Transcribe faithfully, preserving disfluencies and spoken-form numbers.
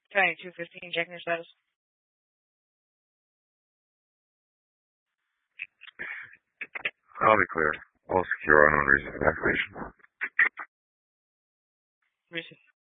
County two fifteen, checking your status. I'll be clear. All secure, unknown reason for evacuation. Reason.